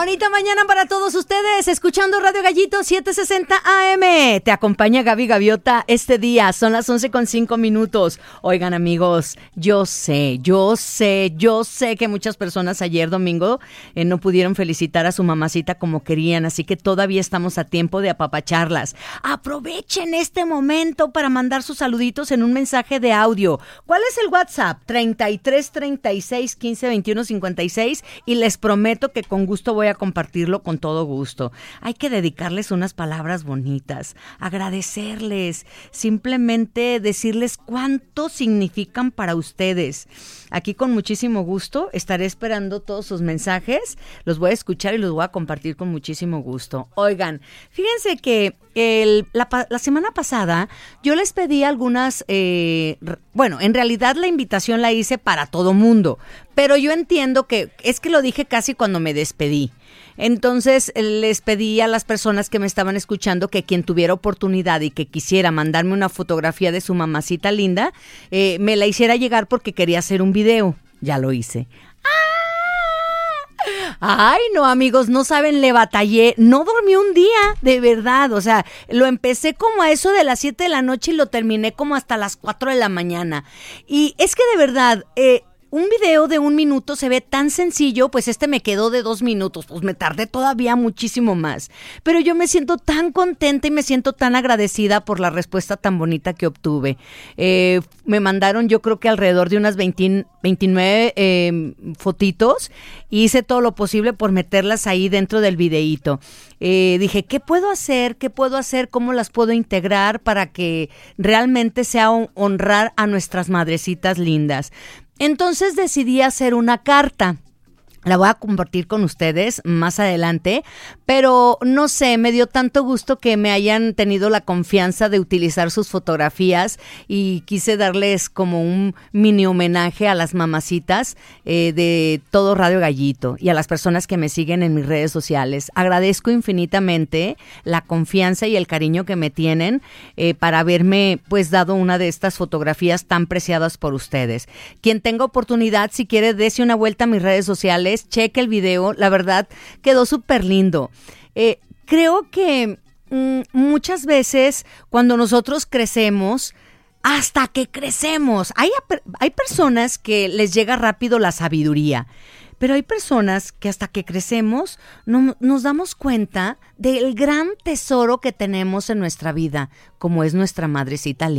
Bonita mañana para todos ustedes, escuchando Radio Gallito 760 AM. Te acompaña Gaby Gaviota este día, son las 11:05. Oigan, amigos, yo sé que muchas personas ayer domingo no pudieron felicitar a su mamacita como querían, así que todavía estamos a tiempo de apapacharlas. Aprovechen este momento para mandar sus saluditos en un mensaje de audio. ¿Cuál es el WhatsApp? 33 36 15 21 56 y les prometo que con gusto voy a compartirlo con todo gusto. Hay que dedicarles unas palabras bonitas, agradecerles, simplemente decirles cuánto significan para ustedes. Aquí con muchísimo gusto estaré esperando todos sus mensajes, los voy a escuchar y los voy a compartir con muchísimo gusto. Oigan, fíjense que la semana pasada yo les pedí algunas, en realidad la invitación la hice para todo mundo, pero yo entiendo que es que lo dije casi cuando me despedí. Entonces les pedí a las personas que me estaban escuchando que quien tuviera oportunidad y que quisiera mandarme una fotografía de su mamacita linda, me la hiciera llegar porque quería hacer un video. Ya lo hice. Ay, no, amigos, no saben, le batallé, no dormí un día, de verdad, o sea, lo empecé como a eso de las 7 de la noche y lo terminé como hasta las 4 de la mañana. Y es que de verdad, un video de 1 minuto se ve tan sencillo, pues me quedó de 2 minutos, pues me tardé todavía muchísimo más. Pero yo me siento tan contenta y me siento tan agradecida por la respuesta tan bonita que obtuve. Me mandaron yo creo que alrededor de unas 29 fotitos y hice todo lo posible por meterlas ahí dentro del videíto. Dije, ¿qué puedo hacer? ¿Cómo las puedo integrar para que realmente sea honrar a nuestras madrecitas lindas? Entonces decidí hacer una carta. La voy a compartir con ustedes más adelante, pero no sé, me dio tanto gusto que me hayan tenido la confianza de utilizar sus fotografías y quise darles como un mini homenaje a las mamacitas de todo Radio Gallito y a las personas que me siguen en mis redes sociales. Agradezco infinitamente la confianza y el cariño que me tienen para haberme pues dado una de estas fotografías tan preciadas por ustedes. Quien tenga oportunidad, si quiere, dése una vuelta a mis redes sociales, cheque el video, la verdad quedó súper lindo. Creo que muchas veces cuando nosotros crecemos, hasta que crecemos, hay personas que les llega rápido la sabiduría, pero hay personas que hasta que crecemos no nos damos cuenta del gran tesoro que tenemos en nuestra vida, como es nuestra madrecita linda.